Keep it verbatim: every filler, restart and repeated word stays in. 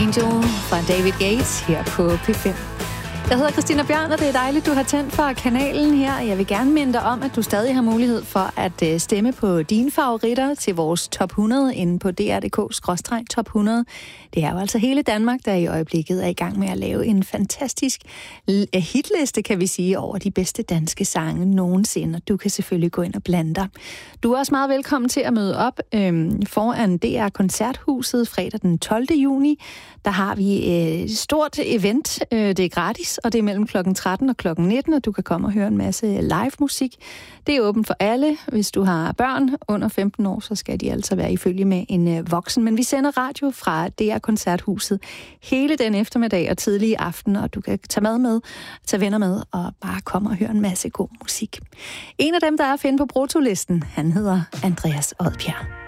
Angel fra David Gates her på P fem. Jeg hedder Christina Bjørn, og det er dejligt, du har tændt for kanalen her. Jeg vil gerne minde dig om, at du stadig har mulighed for at stemme på dine favoritter til vores top hundrede inde på d r punktum d k skråstreg top hundrede. Det er jo altså hele Danmark, der i øjeblikket er i gang med at lave en fantastisk hitliste, kan vi sige, over de bedste danske sange nogensinde. Du kan selvfølgelig gå ind og blande dig. Du er også meget velkommen til at møde op øhm, foran D R Koncerthuset fredag den tolvte juni. Der har vi et stort event. Det er gratis, og det er mellem klokken tretten og klokken nitten, og du kan komme og høre en masse live musik. Det er åbent for alle. Hvis du har børn under femten år, så skal de altså være i følge med en voksen. Men vi sender radio fra D R Koncerthuset hele den eftermiddag og tidlige aften, og du kan tage mad med, tage venner med og bare komme og høre en masse god musik. En af dem, der er at finde på brutolisten, han hedder Andreas Odbjerg.